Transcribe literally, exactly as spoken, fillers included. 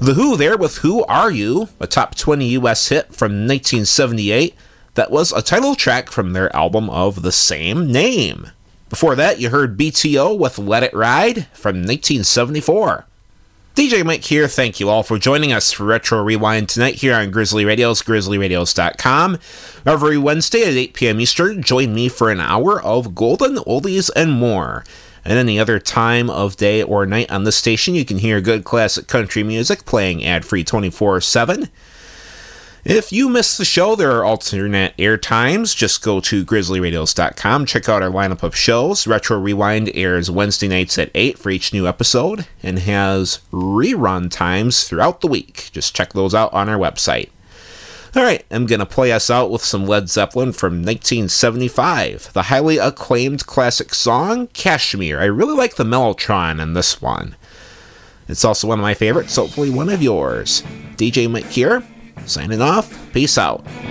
The Who there with Who Are You, a top twenty U S hit from nineteen seventy-eight that was a title track from their album of the same name. Before that, you heard B T O with Let It Ride from nineteen seventy-four. D J Mike here, thank you all for joining us for Retro Rewind tonight here on Grizzly Radios, grizzly radios dot com. Every Wednesday at eight p.m. Eastern, join me for an hour of golden oldies and more. And any other time of day or night on this station, you can hear good classic country music playing ad-free twenty-four seven. If you miss the show, there are alternate air times. Just go to grizzly radios dot com, check out our lineup of shows. Retro Rewind airs Wednesday nights at eight for each new episode and has rerun times throughout the week. Just check those out on our website. Alright, I'm going to play us out with some Led Zeppelin from nineteen seventy-five. The highly acclaimed classic song, Kashmir. I really like the Mellotron in this one. It's also one of my favorites, hopefully one of yours. D J Mike here. Signing off. Peace out.